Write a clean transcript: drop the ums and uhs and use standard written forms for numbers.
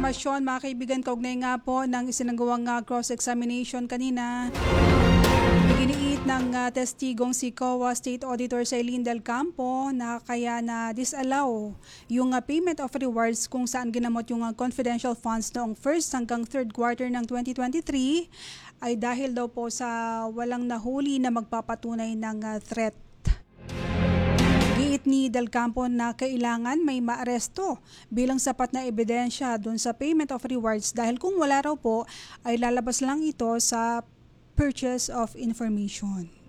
impormasyon mga kaibigan, kaugnay nga po ng isinagawang cross-examination kanina. Iginiit ng testigong si COA State Auditor Shailene Del Campo na kaya na disallow yung payment of rewards kung saan ginamot yung confidential funds noong first hanggang third quarter ng 2023 ay dahil daw po sa walang nahuli na magpapatunay ng threat. Giit ni Del Campo na kailangan may maaresto bilang sapat na ebidensya doon sa payment of rewards dahil kung wala raw po ay lalabas lang ito sa purchase of information.